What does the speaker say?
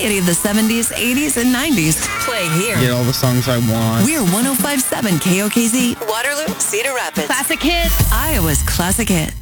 variety of the 70s, 80s, and 90s. Play here. Get all the songs I want. We're 105.7 KOKZ, Waterloo, Cedar Rapids. Classic hits. Iowa's classic hit.